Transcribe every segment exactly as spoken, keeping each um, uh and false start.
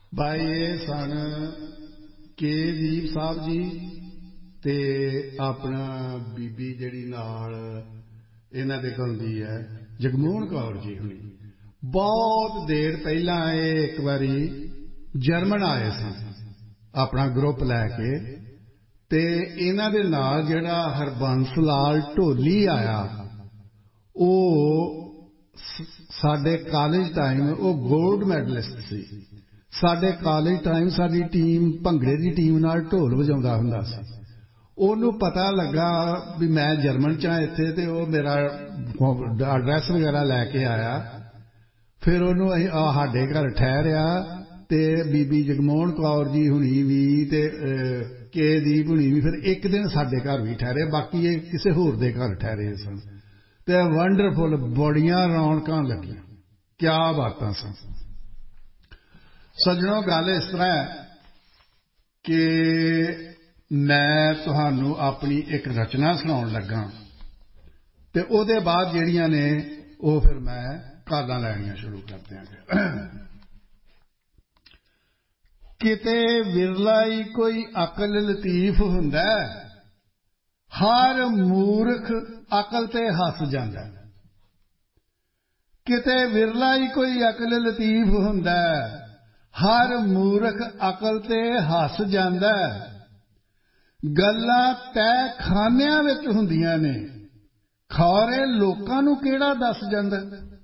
भाई ये सन के दीप साहब जी ते अपना बीबी जिहड़ी नाल इन्हां दे गलदी है जगमोहन कौर जी हुणी बहुत देर पहला ये एक बारी जर्मन आए सन अपना ग्रुप लैके ते इन्हां दे नाल जिहड़ा हरबंस लाल ढोली आया वो साडे कॉलेज टाइम वो गोल्ड मैडलिस्ट सी। साडे कॉलेज टाइम साडी टीम भंगड़े की टीम नाल ढोल वजाउंदा हुंदा सी। ओनू पता लगा भी मैं जर्मन च हाँ इत्थे ते वो मेरा एड्रैस वगैरह लैके आया। फिर ओनू साडे घर ठहरिया ते बीबी जगमोहन कौर जी हुणी भी ते के दीप हुणी भी फिर एक दिन साडे घर भी ठहरे, बाकी ये किसी होर दे घर ठहरे सन। ते वंडरफुल बड़ियां रौनकां लगियां, क्या बातां सन। सज्जनों गल इस तरह है कि मैं तुहानू अपनी एक रचना सुनाउण लगा ते ओहदे बाद जिहड़ियां ने वो फिर मैं कालां लैणियां शुरू कर दिआंगा। किते विरला ही कोई अकल लतीफ हुंदा है, हर मूर्ख अकल ते हस जांदा है। किते विरला ही कोई अकल लतीफ हुंदा है, हर मूर्ख अकल ते हस जांदा है। गल्लां तय खानियां विच हुंदियां ने, खौरे लोकां नूं किहड़ा दस जांदा।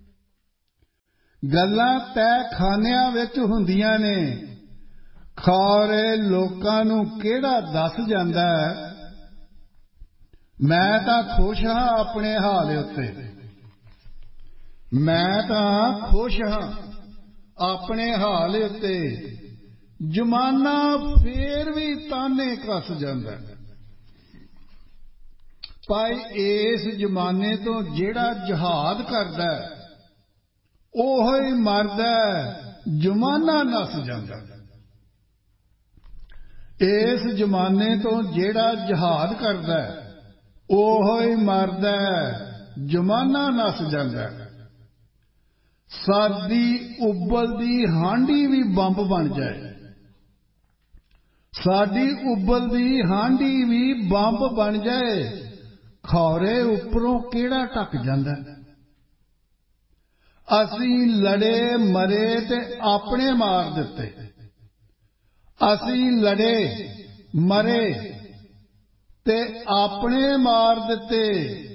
गल्लां तय खानियां विच हुंदियां ने, खौरे लोकां नूं किहड़ा दस जांदा। मैं तां खुश हां अपने हाल उत्ते, मैं तां खुश हां अपने हाल उत्ते, जमाना फेर भी ताने कस जांदा। भाई इस जमाने तो जेड़ा जिहाद करदा ओहो ही मरदा, जमाना नस जांदा। इस जमाने तो जेड़ा जिहाद करदा ओहो ही मरदा, जमाना नस जांदा। साडी उबलदी हांडी भी बंब बन जाए, साडी उबलदी हांडी भी बंब बन जाए, खौरे उपरों केड़ा टक जांदा। असीं लड़े मरे ते अपने मार दिते, असीं लड़े मरे ते अपने मार दिते,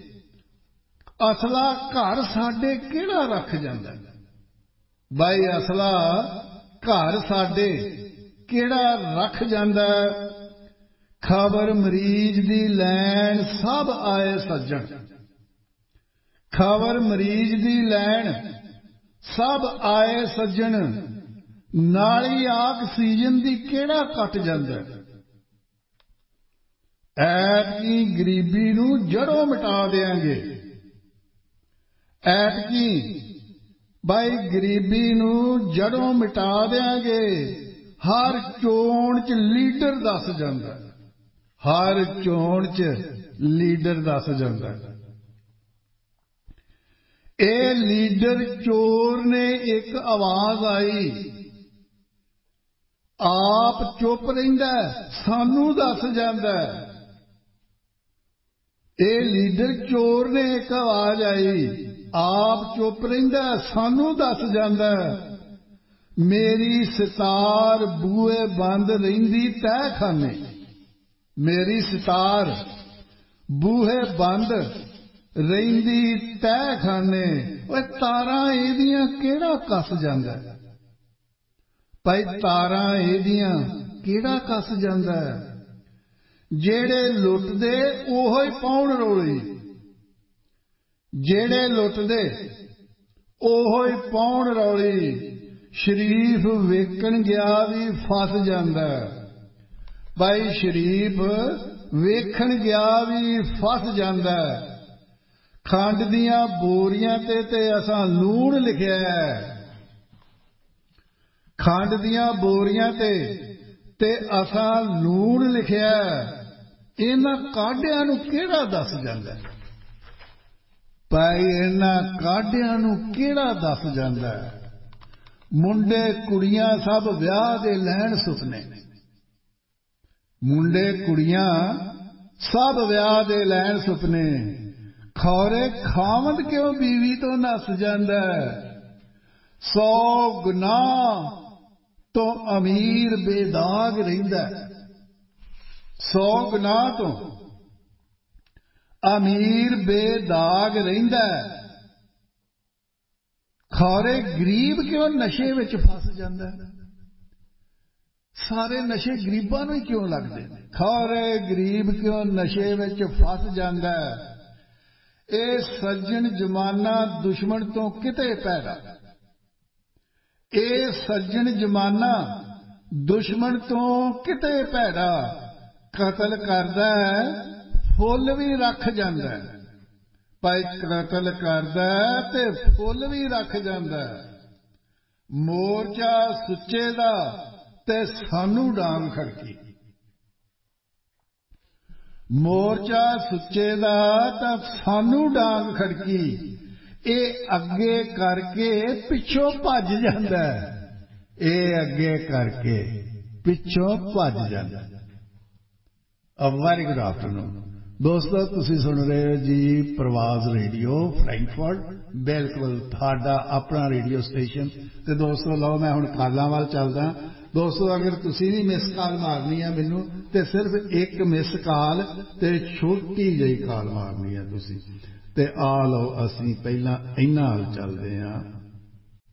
असला घर साडे केड़ा रख जांदा। भाई असला घर साडे केड़ा रख जांदा। खबर मरीज दी लैन सब आए सज्जन, खबर मरीज दी लैन सब आए सज्जन, नाली आक्सीजन दी केड़ा कट जांदा। ऐतकी गरीबी नूं जड़ों मिटा देंगे, ऐतकी भाई गरीबी नूं जड़ों मिटा देंगे। हर चोण च लीडर दस जांदा, हर चोण च लीडर दस जांदा। ए लीडर चोर ने एक आवाज आई, आप चुप रहिंदा सानू दस जांदा। ए लीडर चोर ने एक आवाज आई, आप चुप रहिंदा सानू दस जांदा। मेरी सितार बूए बंद रहिंदी तह खाने, मेरी सितार बूहे बंद रहिंदी तह खाने। ओए तारां एदियां केड़ा कस जांदा। भाई तारां एदियां केड़ा कस जांदा। जेड़े लुटदे ओहो ही पाउण रोली, जेड़े लुटदे ओहो ही पाउण रौली। शरीफ वेखण गया भी फस जांदा। भाई शरीफ वेखण गया भी फस जांदा। खंड दियां बोरियां ते ते असां लूण लिखिया है, खंड दियां बोरियां ते ते असां लूण लिखिया। इन्हां काढियां नूं केड़ा दस जांदा। भाई इन्हां काढियां नूं केड़ा दस जांदा। ਮੁੰਡੇ ਕੁੜੀਆਂ ਸਭ ਵਿਆਹ ਦੇ ਲੈਣ ਸੁਪਨੇ ਮੁੰਡੇ ਕੁੜੀਆਂ ਸਭ ਵਿਆਹ ਦੇ ਲੈਣ ਸੁਪਨੇ ਖੌਰੇ ਖਾਵੰਦ ਕਿਉਂ ਬੀਵੀ ਤੋਂ ਨੱਸ ਜਾਂਦਾ ਸੌ ਗੁਨਾਹ ਤੋਂ ਅਮੀਰ ਬੇਦਾਗ ਰਹਿੰਦਾ ਸੌ ਗੁਨਾਹ ਤੋਂ ਅਮੀਰ ਬੇਦਾਗ ਰਹਿੰਦਾ ਖੌਰੇ ਗਰੀਬ ਕਿਉਂ ਨਸ਼ੇ ਵਿੱਚ ਫਸ ਜਾਂਦਾ ਸਾਰੇ ਨਸ਼ੇ ਗਰੀਬਾਂ ਨੂੰ ਹੀ ਕਿਉਂ ਲੱਗਦੇ ਨੇ ਖੌਰੇ ਗਰੀਬ ਕਿਉਂ ਨਸ਼ੇ ਵਿੱਚ ਫਸ ਜਾਂਦਾ ਇਹ ਸੱਜਣ ਜ਼ਮਾਨਾ ਦੁਸ਼ਮਣ ਤੋਂ ਕਿਤੇ ਪੈਦਾ ਇਹ ਸੱਜਣ ਜ਼ਮਾਨਾ ਦੁਸ਼ਮਣ ਤੋਂ ਕਿਤੇ ਪੈਦਾ ਕਤਲ ਕਰਦਾ ਫੁੱਲ ਵੀ ਰੱਖ ਜਾਂਦਾ ਭਾਈ ਕਤਲ ਕਰਦਾ ਤੇ ਫੁੱਲ ਵੀ ਰੱਖ ਜਾਂਦਾ ਮੋਰਚਾ ਸੁੱਚੇ ਦਾ ਤੇ ਸਾਨੂੰ ਡਾਂਗ ਖੜਕੀ ਮੋਰਚਾ ਸੁੱਚੇ ਦਾ ਤਾਂ ਸਾਨੂੰ ਡਾਂਗ ਖੜਕੀ ਇਹ ਅੱਗੇ ਕਰਕੇ ਪਿੱਛੋਂ ਭੱਜ ਜਾਂਦਾ ਇਹ ਅੱਗੇ ਕਰਕੇ ਪਿੱਛੋਂ ਭੱਜ ਜਾਂਦਾ ਅ ਵੈਰੀ ਗੁੱਡ ਆਫਟਰਨੂਨ ਦੋਸਤੋ ਤੁਸੀਂ ਸੁਣ ਰਹੇ ਹੋ ਜੀ ਪ੍ਰਵਾਜ਼ ਰੇਡੀਓ ਫਰੈਂਕਫਰਟ ਬਿਲਕੁਲ ਤੁਹਾਡਾ ਆਪਣਾ ਰੇਡੀਓ ਸਟੇਸ਼ਨ ਤੇ ਦੋਸਤੋ ਲਓ ਮੈਂ ਹੁਣ ਕਾਲਾਂ ਵੱਲ ਚੱਲਦਾ ਦੋਸਤੋ ਅਗਰ ਤੁਸੀਂ ਵੀ ਮਿਸ ਕਾਲ ਮਾਰਨੀ ਹੈ ਮੈਨੂੰ ਤੇ ਸਿਰਫ ਇੱਕ ਮਿਸ ਕਾਲ ਤੇ ਛੋਟੀ ਜਿਹੀ ਕਾਲ ਮਾਰਨੀ ਹੈ ਤੁਸੀਂ ਤੇ ਆ ਲਓ ਅਸੀਂ ਪਹਿਲਾਂ ਇਹਨਾਂ ਵੱਲ ਚੱਲਦੇ ਹਾਂ